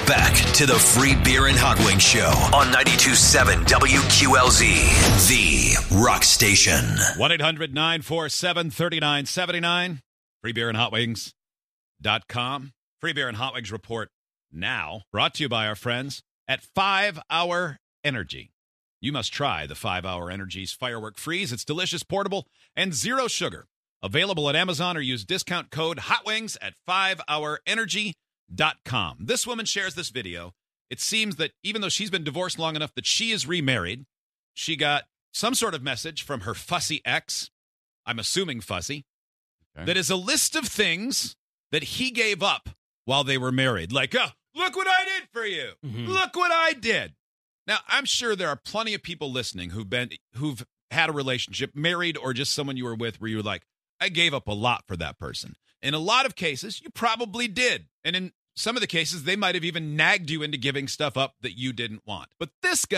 back to the Free Beer and Hot Wings Show on 92.7 WQLZ, the rock station. 1-800-947-3979, freebeerandhotwings.com. Free Beer and Hot Wings report now, brought to you by our friends at 5 Hour Energy. You must try the 5 Hour Energy's Firework Freeze. It's delicious, portable, and zero sugar. Available at Amazon or use discount code HOTWINGS at 5hourenergy.com. This woman shares this video. It seems that even though she's been divorced long enough that she is remarried, she got some sort of message from her fussy ex, I'm assuming fussy, that is a list of things that he gave up while they were married. Like, oh, look what I did for you. Mm-hmm. Look what I did. Now, I'm sure there are plenty of people listening who've had a relationship, married or just someone you were with, where you were like, I gave up a lot for that person. In a lot of cases, you probably did. And in some of the cases, they might have even nagged you into giving stuff up that you didn't want. But this guy